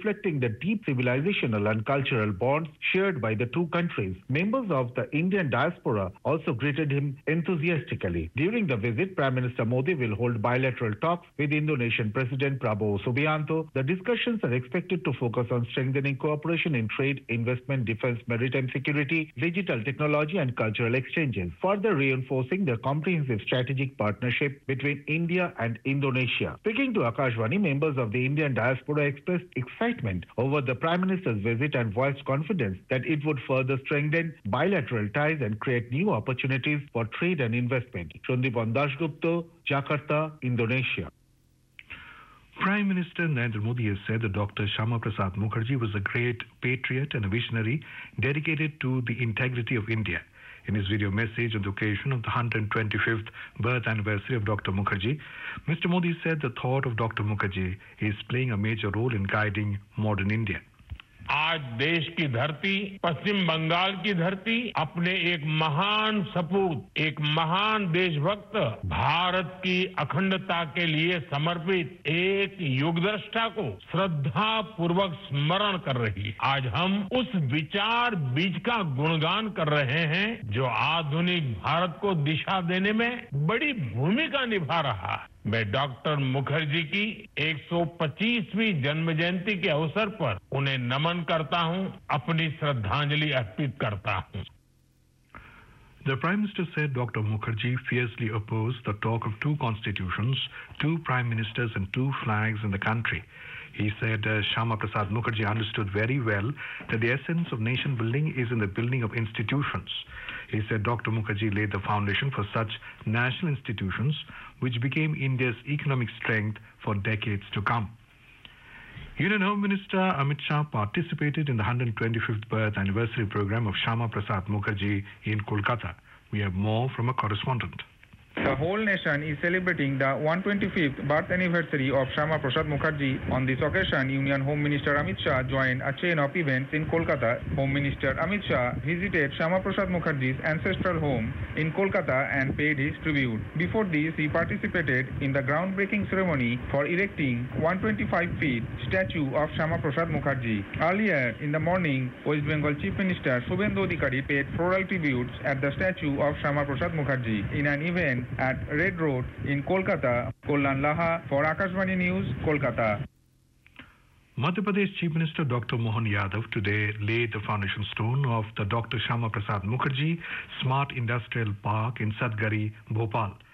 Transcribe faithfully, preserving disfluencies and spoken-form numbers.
reflecting the deep civilizational and cultural bonds shared by the two countries. Members of the Indian diaspora also greeted him enthusiastically. During the visit, Prime Minister Modi will hold bilateral talks with Indonesian President Prabowo Subianto. The discussions are expected to focus on strengthening cooperation in trade, investment, defense, maritime security, digital technology and cultural exchanges, further reinforcing the comprehensive strategic partnership between India and Indonesia. Speaking to Akashvani, members of the Indian diaspora expressed excitement over the Prime Minister's visit and voiced confidence that it would further strengthen bilateral ties and create new opportunities for trade and investment. Shondipan Dasgupta, Jakarta, Indonesia. Prime Minister Narendra Modi has said that Doctor Shyama Prasad Mukherjee was a great patriot and a visionary dedicated to the integrity of India. In his video message on the occasion of the one hundred twenty-fifth birth anniversary of Doctor Mukherjee, Mister Modi said the thought of Doctor Mukherjee is playing a major role in guiding modern India. आज देश की धरती, पश्चिम बंगाल की धरती अपने एक महान सपूत, एक महान देशभक्त, भारत की अखंडता के लिए समर्पित एक युगदृष्टा को श्रद्धा पूर्वक स्मरण कर रही है। आज हम उस विचार बीज का गुणगान कर रहे हैं जो आधुनिक भारत को दिशा देने में बड़ी भूमिका निभा रहा है। मैं डॉक्टर मुखर्जी की एक सौ पच्चीसवीं जन्म जयंती के अवसर पर उन्हें नमन करता हूं, अपनी श्रद्धांजलि अर्पित करता हूं। The Prime Minister said Doctor Mukherjee fiercely opposed the talk of two constitutions, two prime ministers and two flags in the country. He said uh, Shyama Prasad Mukherjee understood very well that the essence of nation building is in the building of institutions. He said Doctor Mukherjee laid the foundation for such national institutions which became India's economic strength for decades to come. Union Home Minister Amit Shah participated in the one hundred twenty-fifth birth anniversary program of Shyama Prasad Mukherjee in Kolkata. We have more from a correspondent. The whole nation is celebrating the one hundred twenty-fifth birth anniversary of Shyama Prasad Mukherjee. On this occasion, Union Home Minister Amit Shah joined a chain of events in Kolkata. Home Minister Amit Shah visited Shyama Prasad Mukherjee's ancestral home in Kolkata and paid his tribute. Before this, he participated in the groundbreaking ceremony for erecting one hundred twenty-five feet statue of Shyama Prasad Mukherjee. Earlier in the morning, West Bengal Chief Minister Shubhendu Adhikari paid floral tributes at the statue of Shyama Prasad Mukherjee in an event at Red Road in Kolkata. Kollan Laha for Akashvani News, Kolkata. Madhya Pradesh Chief Minister Doctor Mohan Yadav today laid the foundation stone of the Doctor Shyama Prasad Mukherjee Smart Industrial Park in Sadgari, Bhopal.